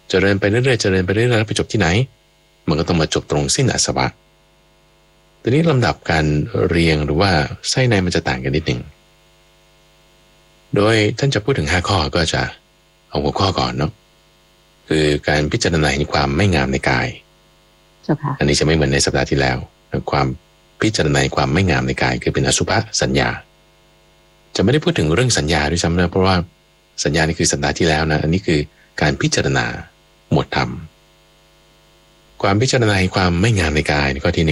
เจริญไปเรื่อยๆเจริญไปเรื่อยๆแล้วไปจบที่ไหนมันก็ต้องมาจบตรงสิ้นอาสวะทีนี้ลำดับการเรียงหรือว่าไส้ในมันจะต่างกันนิดหนึ่งโดยท่านจะพูดถึง5ข้อก็จะเอาหัวข้อก่อนเนาะคือการพิจารณาเห็นความไม่งามในกายอันนี้จะไม่เหมือนในสัปดาห์ที่แล้วความพิจารณาความไม่งามในกายคือเป็นอสุภสัญญาจะไม่ได้พูดถึงเรื่องสัญญาด้วยซ้ำนะเพราะว่าสัญญานี่คือสัปดาห์ที่แล้วนะอันนี้คือการพิจารณาหมวดธรรมความพิจารณาความไม่งามในกายข้อที่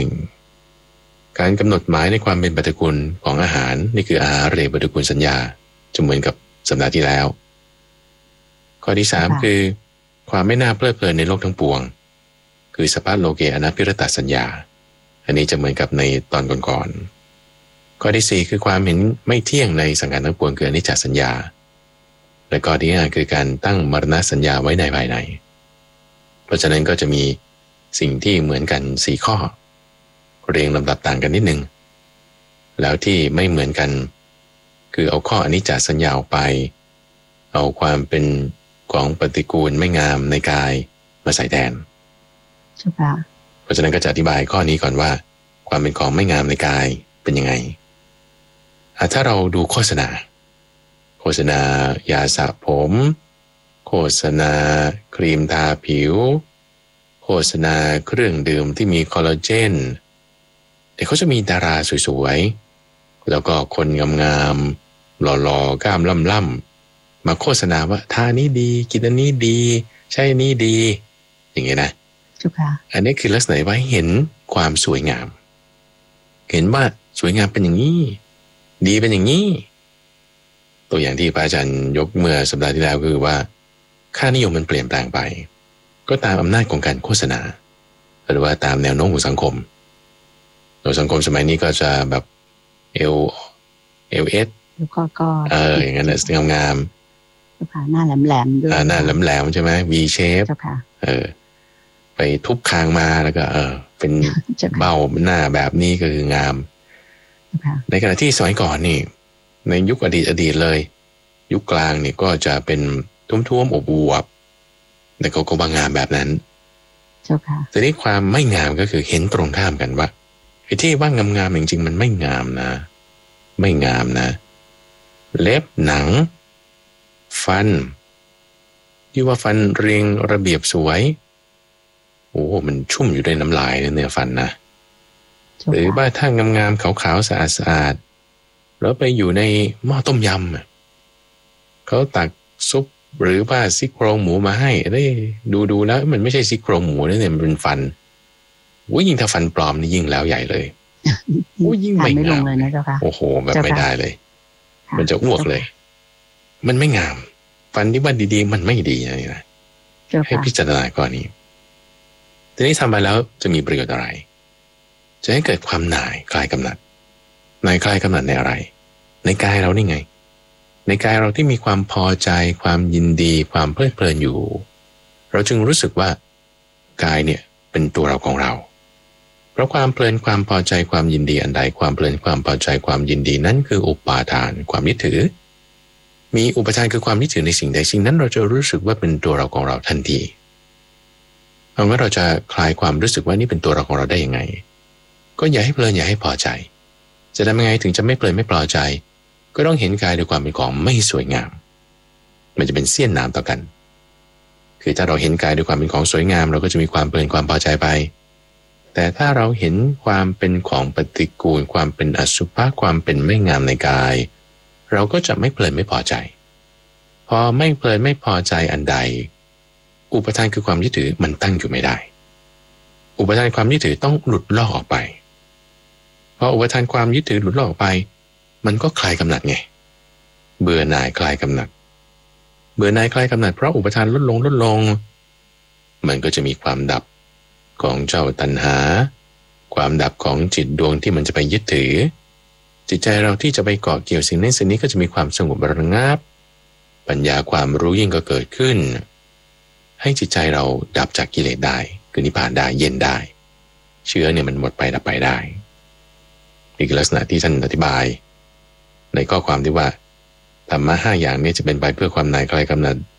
1การกำหนดหมายในความเป็นปฏิกูลของอาหารนี่คืออาหารเรปฏิกูลสัญญาจะเหมือนกับสัปดาห์ที่แล้วข้อที่3คือความไม่น่าเพลิดเพลินในโลกทั้งปวงคือสัพพะโลเกอนัพพิรตสัญญาอันนี้จะเหมือนกับในตอนก่อนๆข้อที่4คือความเห็นไม่เที่ยงในสังขารทั้งปวงคืออนิจจสัญญาและข้อที่5คือการตั้งมรณะสัญญาไว้ในภายในเพราะฉะนั้นก็จะมีสิ่งที่เหมือนกัน4ข้อเรียงลำดับต่างกันนิดนึงแล้วที่ไม่เหมือนกันคือเอาข้ออนิจจสัญญาออกไปเอาความเป็นของปฏิกูลไม่งามในกายมาใส่แทนเพราะฉะนั้นก็จะอธิบายข้อนี้ก่อนว่าความเป็นของไม่งามในกายเป็นยังไงถ้าเราดูโฆษณายาสระผมโฆษณาครีมทาผิวโฆษณาเครื่องดื่มที่มีคอลลาเจนแต่เขาจะมีดาราสวยๆแล้วก็คนงามๆหล่อๆกล้ามล่ำๆมาโฆษณาว่าทานี้ดีกินอันนี้ดีใช่นี้ดีอย่างเงี้ยนะอันนี้คือลักษณะว่าเห็นความสวยงามเห็นว่าสวยงามเป็นอย่างนี้ดีเป็นอย่างนี้ตัวอย่างที่พระอาจารย์ยกเมื่อสัปดาห์ที่แล้วคือว่าค่านิยมมันเปลี่ยนแปลงไปก็ตามอำนาจของการโฆษณาหรือว่าตามแนวโน้มของสังคมโดยสังคมสมัยนี้ก็จะแบบเอลเอสก็อย่างนั้นแหละงามหน้าแหลมๆด้วยหน้าแหลมๆใช่ไหม V shape ไปทุบคางมาแล้วก็เป็นเบ้าหน้าแบบนี้ก็คืองามในขณะที่สมัยก่อนนี่ในยุคอดีตเลยยุคกลางนี่ก็จะเป็นทุ่มๆอวบๆแต่เขาก็บางงามแบบนั้นทีนี้ความไม่งามก็คือเห็นตรงข้ามกันว่าไอ้ที่ว่างามๆจริงๆมันไม่งามนะไม่งามนะเล็บหนังฟันที่ว่าฟันเรียงระเบียบสวยโอ้มันชุ่มอยู่ด้วยน้ำลายเนื้อฟันนะหรือว่าถ้างามๆขาวๆสะอาดๆแล้วไปอยู่ในหม้อต้มยำเขาตักซุปหรือว่าซี่โครงหมูมาให้ได้ดูแล้วมันไม่ใช่ซี่โครงหมูเนี่ยมันเป็นฟันยิ่งถ้าฟันปลอมนี่ยิ่งแล้วใหญ่เลยยิ่งไม่งามเลยนะเจ้าค่ะโอ้โหแบบไม่ได้เลยมันจะอ้วกเลยมันไม่งามฟันที่ว่าดีๆมันไม่ดีนะให้พิจารณาก่อนนี้ทีนี้ทำไปแล้วจะมีประโยชน์อะไรจะให้เกิดความหน่ายคลายกำหนัดหน่ายคลายกำหนัดในอะไรในกายเรานี่ไงในกายเราที่มีความพอใจความยินดีความเพลิดเพลินอยู่เราจึงรู้สึกว่ากายเนี่ยเป็นตัวเราของเราเพราะความเพลินความพอใจความยินดีอันใดความเพลินความพอใจความยินดีนั้นคืออุปาทานความยึดถือมีอุปทานคือความยึดถือในสิ่งใดสิ่งนั้นเราจะรู้สึกว่าเป็นตัวเราของเราทันทีเอางั้นเราจะคลายความรู้สึกว่านี่เป็นตัวเราของเราได้ยังไงก็อย่าให้เพลินอย่าให้พอใจจะทำยังไงถึงจะไม่เพลินไม่พอใจก็ต้องเห็นกายด้วยความเป็นของไม่สวยงามมันจะเป็นเสี้ยนน้ำต่อกันคือถ้าเราเห็นกายด้วยความเป็นของสวยงามเราก็จะมีความเพลินความพอใจไปแต่ถ้าเราเห็นความเป็นของปฏิกูลความเป็นอสุภะความเป็นไม่งามในกายเราก็จะไม่เพลินไม่พอใจพอไม่เพลินไม่พอใจอันใดอุปทานคือความยึดถือมันตั้งอยู่ไม่ได้อุปทานความยึดถือต้องหลุดลอกออกไปพออุปทานความยึดถือหลุดลอกออกไปมันก็คลายกำหนัดไงเบื่อหน่ายคลายกำหนัดเบื่อหน่ายคลายกำหนัดเพราะอุปทานลดลงมันก็จะมีความดับของเจ้าตัณหาความดับของจิตดวงที่มันจะไปยึดถือจิตใจเราที่จะไปเกาะเกี่ยวสิ่งนั้นสิ่งนี้ก็จะมีความสงบระงับปัญญาความรู้ยิ่งก็เกิดขึ้นให้จิตใจเราดับจากกิเลสได้คือนิพพานได้เย็นได้เชื้อเนี่ยมันหมดไปดับไปได้นี่คือลักษณะที่ท่านอธิบายในข้อความที่ว่าธรรมะ5อย่างนี้จะเป็นไปเพื่อความหน่ายคลายกำหนัดเพื่อ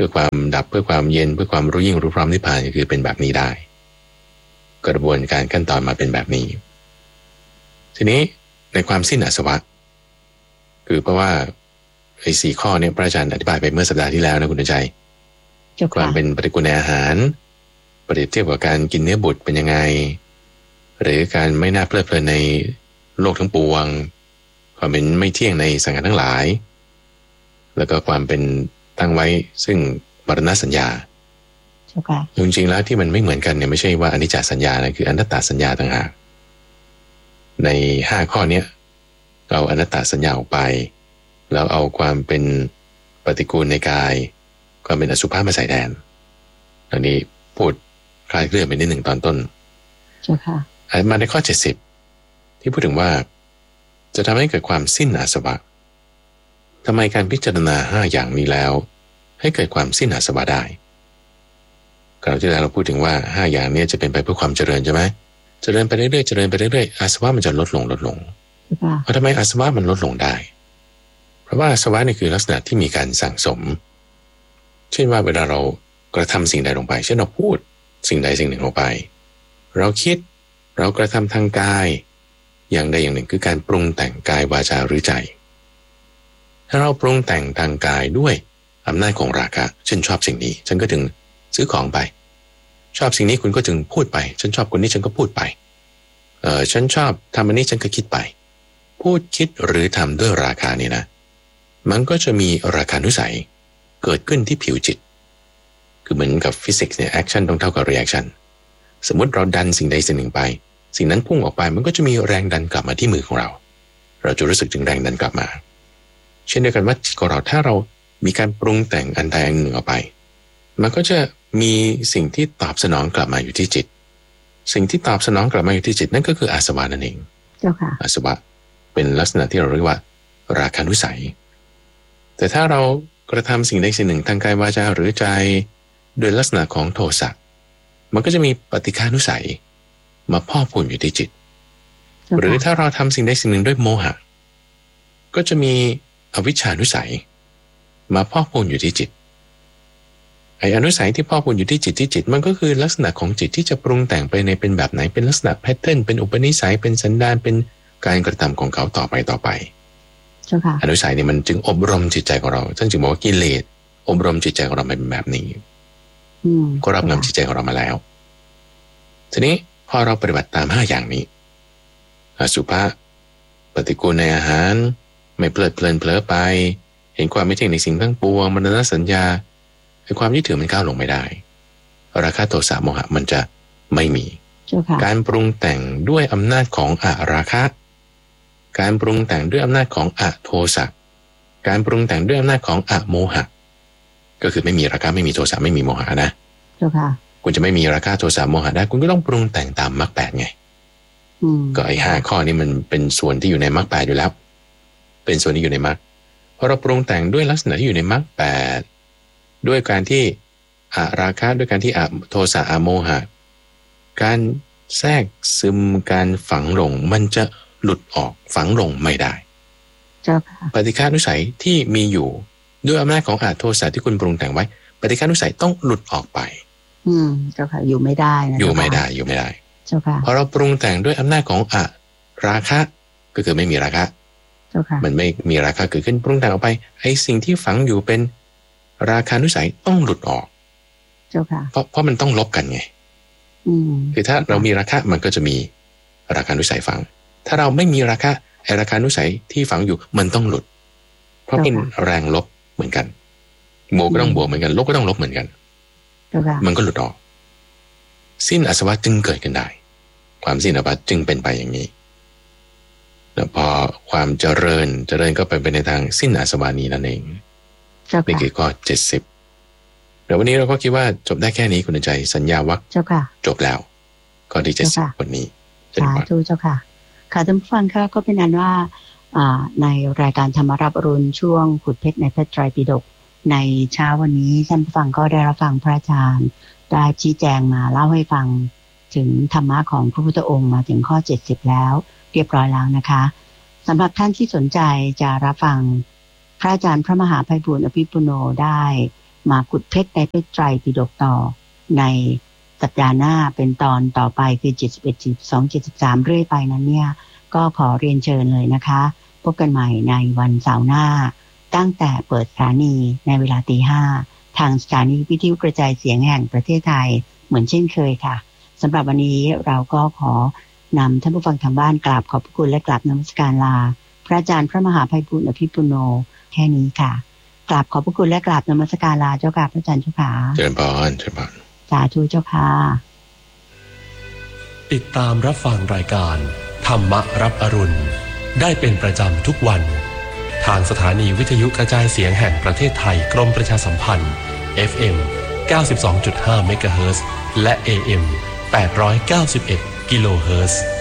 พื่อความดับเพื่อความเย็นเพื่อความรู้ยิ่งรู้พร้อมนิพพานคือเป็นแบบนี้ได้กระบวนการขั้นตอนมาเป็นแบบนี้ทีนี้ในความสิ้นอาสวะคือเพราะว่าไอ้4ข้อเนี่ยพระอาจารย์อธิบายไปเมื่อสัปดาห์ที่แล้วนะคุณใจความเป็นปฏิกูลในอาหารเปรียบเทียบกับการกินเนื้อบุตรเป็นยังไงหรือการไม่น่าเพลิดเพลินในโลกทั้งปวงความเป็นไม่เที่ยงในสังขารทั้งหลายแล้วก็ความเป็นตั้งไว้ซึ่งมรณสัญญาจริงๆแล้วที่มันไม่เหมือนกันเนี่ยไม่ใช่ว่าอนิจจสัญญานะคืออนัตตสัญญาต่างหากใน5ข้อนี้เราอนัตตสัญญาออกไปแล้วเอาความเป็นปฏิกูลในกายความเป็นอสุภะมาใส่แทนอันนี้พูดคลายเคลื่อนไปนิดหนึ่งตอนต้นมาในข้อ70ที่พูดถึงว่าจะทำให้เกิดความสิ้นอาสวะทำไมการพิจารณา5อย่างนี้แล้วให้เกิดความสิ้นอาสวะได้คราวที่แล้วเราพูดถึงว่า5อย่างนี้จะเป็นไปเพื่อความเจริญใช่ไหมเจริญไปเรื่อยๆเจริญไปเรื่อยๆอาสวะมันจะลดลงทำไมอาสวะมันลดลงได้เพราะว่าอาสวะนี่คือลักษณะที่มีการสั่งสมเช่นว่าเวลาเรากระทำสิ่งใดลงไปเช่นเราพูดสิ่งใดสิ่งหนึ่งลงไปเราคิดเรากระทำทางกายอย่างใดอย่างหนึ่งคือการปรุงแต่งกายวาจาหรือใจถ้าเราปรุงแต่งทางกายด้วยอำนาจของราคะฉันชอบสิ่งนี้ฉันก็ถึงซื้อของไปชอบสิ่งนี้คุณก็ถึงพูดไปฉันชอบคนนี้ฉันก็พูดไปฉันชอบทำอันนี้ฉันก็คิดไปพูดคิดหรือทำด้วยราคานี่นะมันก็จะมีราคานุสัยเกิดขึ้นที่ผิวจิตคือเหมือนกับฟิสิกส์เนี่ยแอคชั่นต้องเท่ากับรีแอคชั่นสมมติเราดันสิ่งใดสิ่งหนึ่งไปสิ่งนั้นพุ่งออกไปมันก็จะมีแรงดันกลับมาที่มือของเราเราจะรู้สึกถึงแรงดันกลับมาเช่นเดียวกันว่าจิตของเราถ้าเรามีการปรุงแต่งอันใดอันหนึ่งออกไปมันก็จะมีสิ่งที่ตอบสนองกลับมาอยู่ที่จิตสิ่งที่ตอบสนองกลับมาอยู่ที่จิตนั่นก็คืออาสวะนั่นเองเจ้าค่ะอาสวะเป็นลักษณะที่เราเรียกว่าราคานุสัยแต่ถ้าเรากระทำสิ่งใดสิ่งหนึ่งทางกายวาจาหรือใจโดยลักษณะของโทสะมันก็จะมีปฏิฆานุสัยมาพอกพูนอยู่ที่จิตหรือถ้าเราทำสิ่งใดสิ่งหนึ่งด้วยโมหะก็จะมีอวิชชานุสัยมาพอกพูนอยู่ที่จิตไอ้อนุสัยที่พอกพูนอยู่ที่จิตมันก็คือลักษณะของจิตที่จะปรุงแต่งไปในเป็นแบบไหนเป็นลักษณะแพทเทิร์นเป็นอุปนิสัยเป็นสันดานเป็นการกระทำของเขาต่อไปอนุสัยเนี่ยมันจึงอบรมจิตใจของเราท่านจึงบอกว่ากิเลสอบรมจิตใจของเราเป็นแบบนี้ก็รับนำจิตใจของเรามาแล้วทีนี้พอเราปฏิบัติตาม5อย่างนี้อสุภะปฏิกูลในอาหารไม่เพลิดเพลินเผลอไปเห็นความไม่เที่ยงในสิ่งทั้งปวงมรณสัญญาไอ้ความยึดถือมันก้าวลงไม่ได้ราคะโทสะโมหะมันจะไม่มีการปรุงแต่งด้วยอำนาจของอราคะการปรุงแต่งด้วยอำนาจของอโทสะการปรุงแต่งด้วยอำนาจของอโมหะก็คือไม่มีราคะไม่มีโทสะไม่มีโมหะนะคุณจะไม่มีราคะโทสะโมหะได้คุณก็ต้องปรุงแต่งตามมรรค8ไงก็ไอ้5ข้อนี้มันเป็นส่วนที่อยู่ในมรรค8อยู่แล้วเป็นส่วนที่อยู่ในมรรคพอเราปรุงแต่งด้วยลักษณะที่อยู่ในมรรค8ด้วยการที่อราคะด้วยการที่อโทสะอโมหะการแทรกซึมการฝังลงมันจะหลุดออกฝังลงไม่ได้ปฏิฆานุสัยที่มีอยู่ด้วยอำนาจของอโทสะที่คุณปรุงแต่งไว้ปฏิฆานุสัยต้องหลุดออกไปเจ้าค่ะอยู่ไม่ได้นะอยู่ไม่ได้เจ้าค่ะพอเราปรุงแต่งด้วยอำนาจของอราคะก็คือไม่มีราคะเจ้าค่ะมันไม่มีราคะเกิดขึ้นปรุงแต่งออกไปไอ้สิ่งที่ฝังอยู่เป็นราคานุสัยต้องหลุดออกเจ้าค่ะเพราะมันต้องลบกันไงคือถ้าเรามีราคะมันก็จะมีราคานุสัยฝังถ้าเราไม่มีราคะไอ้ราคานุสัยที่ฝังอยู่มันต้องหลุดเพราะเป็นแรงลบเหมือนกันบวกก็ต้องบวกเหมือนกันลบก็ต้องลบเหมือนกันมันก็หลุดออกสิ้นอาสวะจึงเกิดขึ้นได้ความสิ้นอาสวะจึงเป็นไปอย่างนี้แล้วพอความเจริญก็ไปในทางสิ้นอาสวะนี้นั่นเองนี่คือข้อ70แต่วันนี้เราก็คิดว่าจบได้แค่นี้คุณใจสัญญาวัคจบแล้วข้อที่70วันนี้สาธุเจ้าค่ะค่ะท่านผู้ฟังค่ะก็เป็นอันว่าในรายการธรรมรับอรุณช่วงขุดเพชรในพระไตรปิฎกในเช้าวันนี้ท่านผู้ฟังก็ได้รับฟังพระอาจารย์ได้ชี้แจงมาเล่าให้ฟังถึงธรรมะของพระพุทธองค์มาถึงข้อ70แล้วเรียบร้อยแล้วนะคะสำหรับท่านที่สนใจจะรับฟังพระอาจารย์พระมหาไพบูลย์อภิปุโนได้มาขุดเพชรในพระไตรปิฎกต่อในสัปดาห์หน้าเป็นตอนต่อไปคือ71 72 73เรื่อยไปนั้นเนี่ยก็ขอเรียนเชิญเลยนะคะพบกันใหม่ในวันเสาร์หน้าตั้งแต่เปิดสถานีในเวลา 5:00 ทางสถานีวิทยุกระจายเสียงแห่งประเทศไทยเหมือนเช่นเคยค่ะสำหรับวันนี้เราก็ขอนำท่านผู้ฟังทางบ้านกราบขอบพระคุณและกราบนมัสการลาพระอาจารย์พระมหาไพบูลย์อภิปุโนแค่นี้ค่ะกราบขอบพระคุณและกราบนมัสการลาเจ้าค่ะพระอาจารย์เจ้าค่ะเจริญพรเจริญพรสาธุเจ้าค่ะติดตามรับฟังรายการธรรมรับอรุณได้เป็นประจำทุกวันทางสถานีวิทยุกระจายเสียงแห่งประเทศไทยกรมประชาสัมพันธ์ FM 92.5 เมกะเฮิรตซ์และ AM 891 กิโลเฮิรตซ์